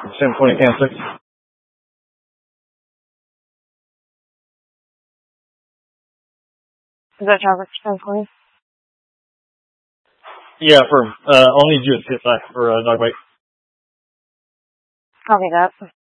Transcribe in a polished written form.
720 Cam 6. Is that traffic 720? Yeah, I'll need you to sit back for dog bite. Copy that.